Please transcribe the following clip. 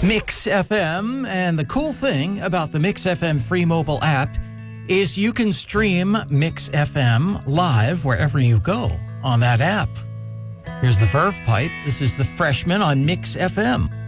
Mix FM, and the cool thing about the Mix FM free mobile app is you can stream Mix FM live wherever you go on that app. Here's the Verve Pipe. This is The Freshman on Mix FM.